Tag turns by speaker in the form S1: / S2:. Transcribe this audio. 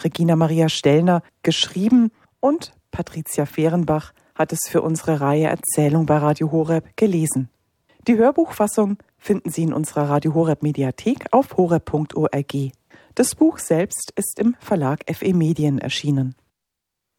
S1: Regina Maria Stellner geschrieben und Patricia Fehrenbach hat es für unsere Reihe Erzählung bei Radio Horeb gelesen. Die Hörbuchfassung finden Sie in unserer Radio Horeb Mediathek auf horeb.org. Das Buch selbst ist im Verlag FE Medien erschienen.